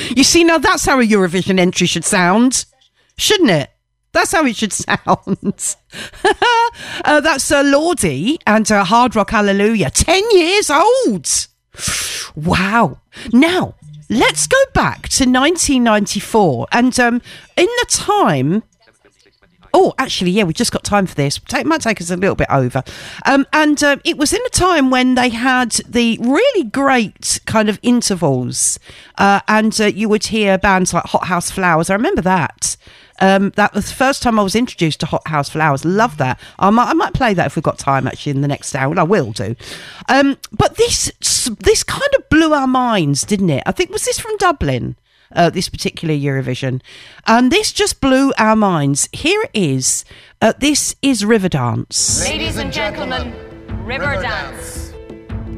You see, now that's how a Eurovision entry should sound, shouldn't it? That's how it should sound. That's Lordi and Hard Rock Hallelujah. 10 years old. Wow. Now, let's go back to 1994. And in the time... Oh, actually, yeah, we just got time for this. It might take us a little bit over. It was in a time when they had the really great kind of intervals. You would hear bands like Hot House Flowers. I remember that. That was the first time I was introduced to Hot House Flowers. Love that. I might play that if we've got time, actually, in the next hour. And I will do. But this kind of blew our minds, didn't it? I think, was this from Dublin? This particular Eurovision, and this just blew our minds. Here it is. This is Riverdance. Ladies and gentlemen, Riverdance.